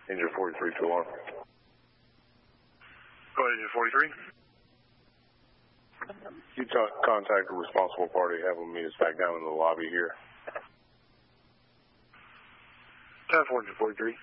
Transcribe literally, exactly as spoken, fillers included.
Engine forty-three to alarm. Go ahead, Engine forty-three. You talk, contact the responsible party, have them meet us back down in the lobby here. ten four, Engine forty-three.